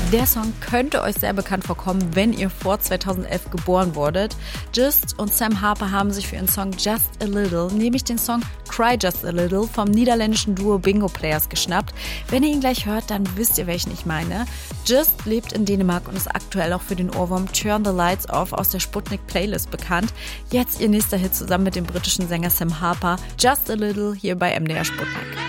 Der Song könnte euch sehr bekannt vorkommen, wenn ihr vor 2011 geboren wurdet. Just und Sam Harper haben sich für ihren Song Just a Little, nämlich den Song Cry Just a Little vom niederländischen Duo Bingo Players geschnappt. Wenn ihr ihn gleich hört, dann wisst ihr, welchen ich meine. Just lebt in Dänemark und ist aktuell auch für den Ohrwurm Turn the Lights Off aus der Sputnik-Playlist bekannt. Jetzt ihr nächster Hit zusammen mit dem britischen Sänger Sam Harper, Just a Little, hier bei MDR Sputnik.